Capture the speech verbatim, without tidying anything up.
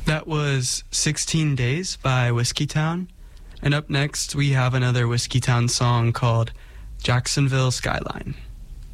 That was sixteen Days by Whiskeytown. And up next, we have another Whiskeytown song called Jacksonville Skyline.